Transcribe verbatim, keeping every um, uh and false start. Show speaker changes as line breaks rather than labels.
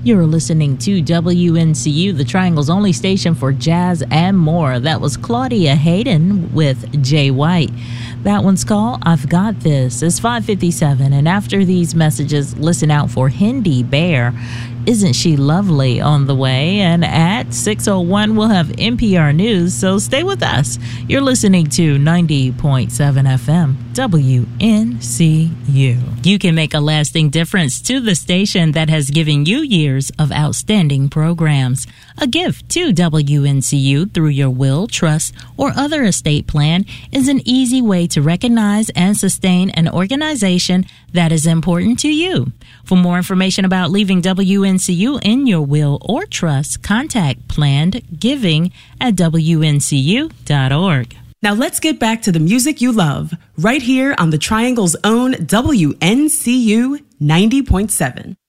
You're listening to W N C U, the Triangle's only station for jazz and more. That was Claudia Hayden with Jay White. That one's called I've Got This. It's five fifty-seven, and after these messages, listen out for Hindi Bear. Isn't She Lovely on the way? And at six oh one, we'll have N P R News, so stay with us. You're listening to ninety point seven F M, W N C U. You can make a lasting difference to the station that has given you years of outstanding programs. A gift to W N C U through your will, trust, or other estate plan is an easy way to recognize and sustain an organization that is important to you. For more information about leaving W N C U in your will or trust, contact Planned Giving at W N C U dot org.
Now let's get back to the music you love, right here on the Triangle's own W N C U ninety point seven.